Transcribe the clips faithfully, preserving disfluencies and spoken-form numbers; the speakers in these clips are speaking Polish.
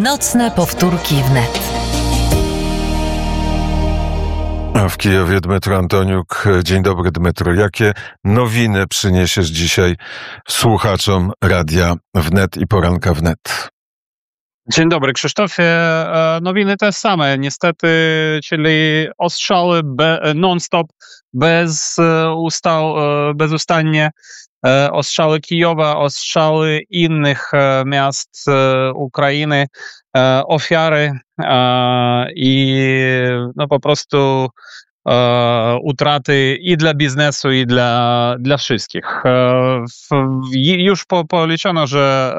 Nocne powtórki wnet. A w Kijowie Dmytro Antoniuk. Dzień dobry, Dmytro. Jakie nowiny przyniesiesz dzisiaj słuchaczom Radia Wnet i Poranka Wnet? Dzień dobry, Krzysztofie. Nowiny te same, niestety, czyli ostrzały be, non-stop, bez ustał, bezustannie. Ostrzały Kijowa, ostrzały innych miast Ukrainy, ofiary i no po prostu utraty i dla biznesu, i dla, dla wszystkich. Już po, policzono, że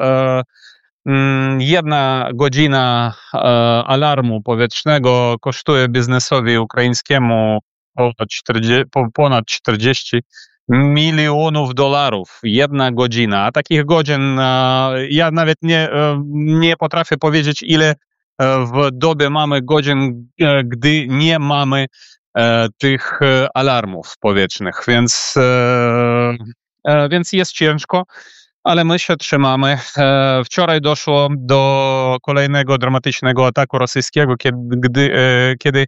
jedna godzina alarmu powietrznego kosztuje biznesowi ukraińskiemu ponad czterdzieści milionów dolarów. Jedna godzina. A takich godzin ja nawet nie, nie potrafię powiedzieć, ile w dobie mamy godzin, gdy nie mamy tych alarmów powietrznych. Więc, więc jest ciężko, ale my się trzymamy. Wczoraj doszło do kolejnego dramatycznego ataku rosyjskiego, kiedy, gdy, kiedy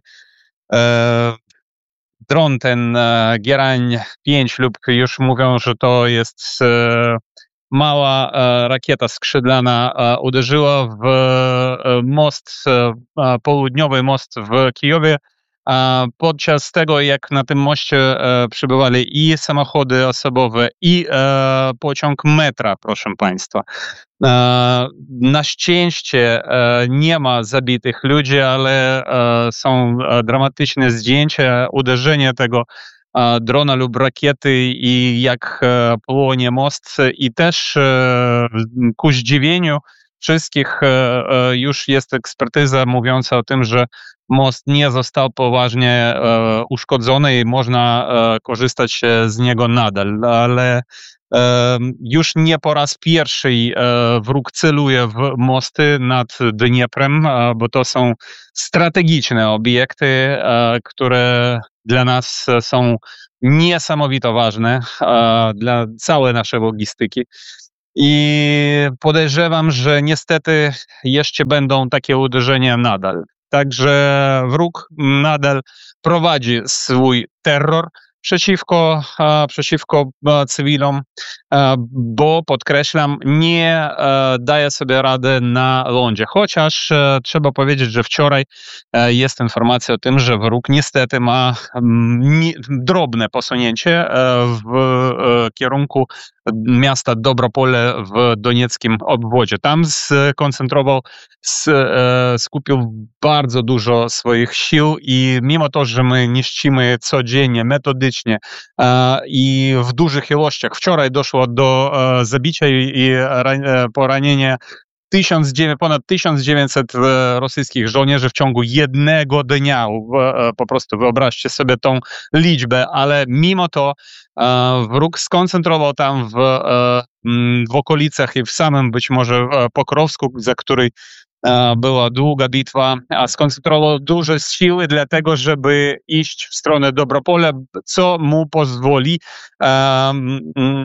dron ten Gerań pięć lub już mówią, że to jest mała rakieta skrzydlana, uderzyła w most, południowy most w Kijowie, podczas tego, jak na tym moście przybywali i samochody osobowe, i pociąg metra, proszę Państwa. Na szczęście nie ma zabitych ludzi, ale są dramatyczne zdjęcia, uderzenie tego drona lub rakiety i jak płonie most. I też ku zdziwieniu wszystkich już jest ekspertyza mówiąca o tym, że most nie został poważnie uszkodzony i można korzystać z niego nadal, ale już nie po raz pierwszy wróg celuje w mosty nad Dnieprem, bo to są strategiczne obiekty, które dla nas są niesamowite ważne dla całej naszej logistyki. I podejrzewam, że niestety jeszcze będą takie uderzenia nadal. Także wróg nadal prowadzi swój terror przeciwko, przeciwko cywilom, bo podkreślam, nie daje sobie rady na lądzie. Chociaż trzeba powiedzieć, że wczoraj jest informacja o tym, że wróg niestety ma drobne posunięcie w kierunku miasta Dobropole w donieckim obwodzie. Tam skoncentrował, skupił bardzo dużo swoich sił i mimo to, że my niszczymy codziennie, metodycznie i w dużych ilościach, wczoraj doszło do zabicia i poranienia ponad tysiąc dziewięćset rosyjskich żołnierzy w ciągu jednego dnia. Po prostu wyobraźcie sobie tą liczbę, ale mimo to wróg skoncentrował tam w, w okolicach i w samym być może Pokrowsku, za której była długa bitwa, a skoncentrował duże siły dlatego, żeby iść w stronę Dobropola, co mu pozwoli um,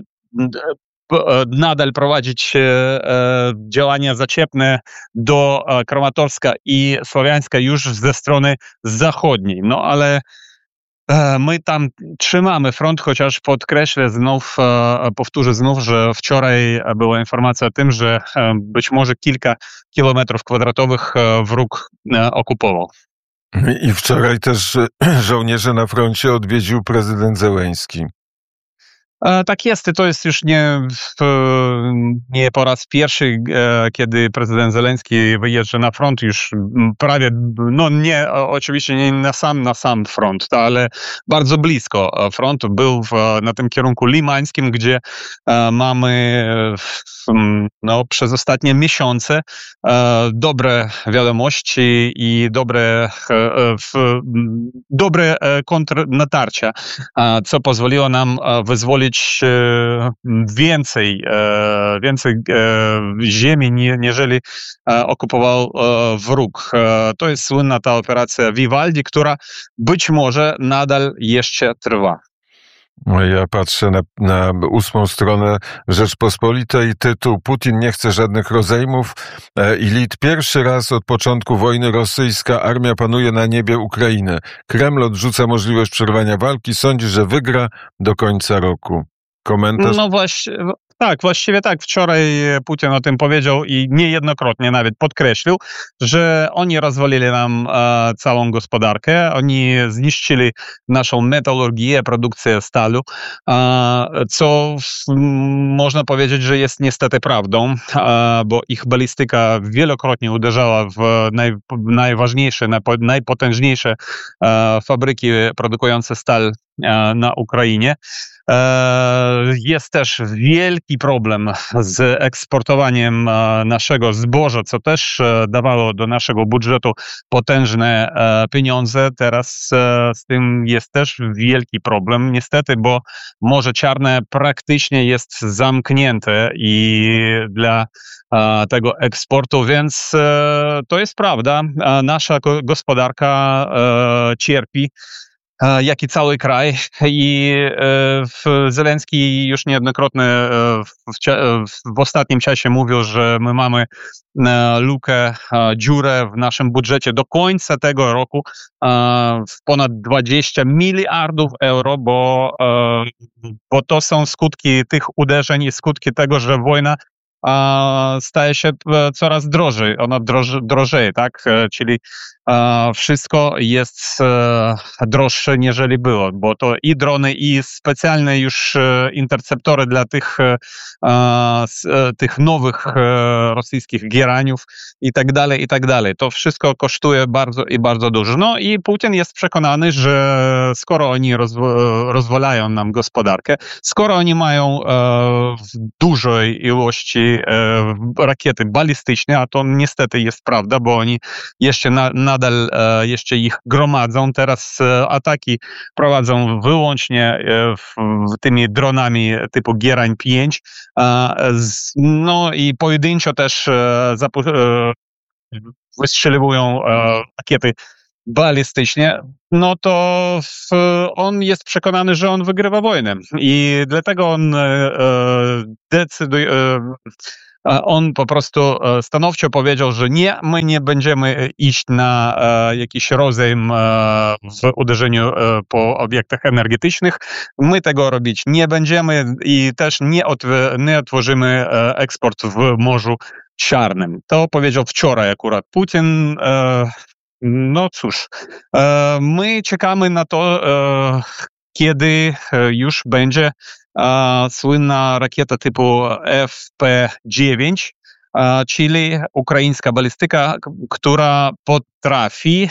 nadal prowadzić działania zaczepne do Kramatorska i Słowiańska już ze strony zachodniej. No ale my tam trzymamy front, chociaż podkreślę znów, powtórzę znów, że wczoraj była informacja o tym, że być może kilka kilometrów kwadratowych wróg okupował. I wczoraj też żołnierze na froncie odwiedził prezydent Zełenski. Tak jest, to jest już nie, nie po raz pierwszy, kiedy prezydent Zełenski wyjeżdża na front, już prawie, no nie, oczywiście nie na sam, na sam front, ale bardzo blisko frontu. Był w, na tym kierunku limańskim, gdzie mamy no, przez ostatnie miesiące dobre wiadomości i dobre, dobre kontrnatarcia, co pozwoliło nam wyzwolić więcej, więcej ziemi, niżeli okupował wróg. To jest słynna ta operacja Vivaldi, która być może nadal jeszcze trwa. Ja patrzę na, na ósmą stronę Rzeczpospolitej, tytuł: Putin nie chce żadnych rozejmów i lit. Pierwszy raz od początku wojny rosyjska armia panuje na niebie Ukrainy. Kreml odrzuca możliwość przerwania walki, sądzi, że wygra do końca roku. Komentarz? No właśnie, tak, właściwie tak. Wczoraj Putin o tym powiedział i niejednokrotnie nawet podkreślił, że oni rozwalili nam e, całą gospodarkę, oni zniszczyli naszą metalurgię, produkcję stalu, e, co w, można powiedzieć, że jest niestety prawdą, e, bo ich balistyka wielokrotnie uderzała w naj, najważniejsze, najpotężniejsze e, fabryki produkujące stal e, na Ukrainie. Jest też wielki problem z eksportowaniem naszego zboża, co też dawało do naszego budżetu potężne pieniądze. Teraz z tym jest też wielki problem, niestety, bo Morze Czarne praktycznie jest zamknięte i dla tego eksportu, więc to jest prawda. Nasza gospodarka cierpi, jak i cały kraj. I Zelenski już niejednokrotnie w, w ostatnim czasie mówił, że my mamy lukę, dziurę w naszym budżecie do końca tego roku w ponad dwadzieścia miliardów euro, bo, bo to są skutki tych uderzeń i skutki tego, że wojna staje się coraz drożej, ona droży, drożeje, tak? Czyli wszystko jest droższe niżeli było, bo to i drony, i specjalne już interceptory dla tych, tych nowych rosyjskich gieraniów i tak dalej, i tak dalej. To wszystko kosztuje bardzo i bardzo dużo. No i Putin jest przekonany, że skoro oni rozw- rozwalają nam gospodarkę, skoro oni mają w dużej ilości rakiety balistyczne, a to niestety jest prawda, bo oni jeszcze na, nadal jeszcze ich gromadzą. Teraz ataki prowadzą wyłącznie w, w tymi dronami typu Gierań pięć. No i pojedynczo też zapu- wystrzeliwują rakiety balistyczne, no to w, on jest przekonany, że on wygrywa wojnę i dlatego on e, decyduje, e, on po prostu stanowczo powiedział, że nie, my nie będziemy iść na e, jakiś rozejm e, w uderzeniu e, po obiektach energetycznych, my tego robić nie będziemy i też nie, otw- nie otworzymy e, eksport w Morzu Czarnym. To powiedział wczoraj akurat Putin. E, No cóż, my czekamy na to, kiedy już będzie słynna rakieta typu F P dziewięć, czyli ukraińska balistyka, która potrafi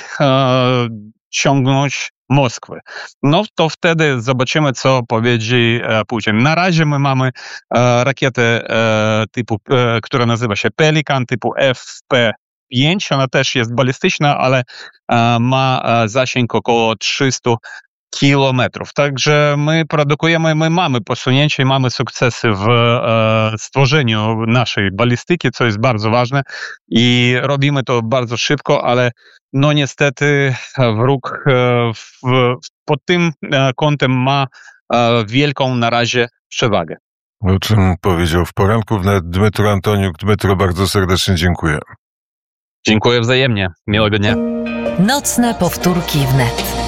ciągnąć Moskwę. No to wtedy zobaczymy, co powiedzie Putin. Na razie my mamy rakietę typu, która nazywa się Pelikan, typu F P pięć, ona też jest balistyczna, ale e, ma e, zasięg około trzysta kilometrów. Także my produkujemy, my mamy posunięcie, mamy sukcesy w e, stworzeniu naszej balistyki, co jest bardzo ważne i robimy to bardzo szybko, ale no niestety wróg e, w, pod tym e, kątem ma e, wielką na razie przewagę. O czym powiedział w poranku wnet Dmytro Antoniuk. Dmytro, bardzo serdecznie dziękuję. Dziękuję wzajemnie. Miłego dnia. Nocne powtórki wnet.